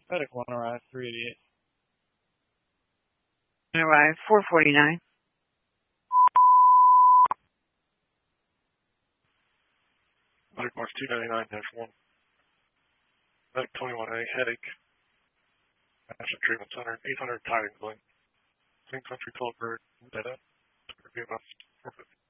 Medic 1 arrived, 388. Arrived, 449. Medic Mark 299-1. Medic 21A, headache. National Treatment Center, 800 Tidings Lane. Same country code bird, data. About 450.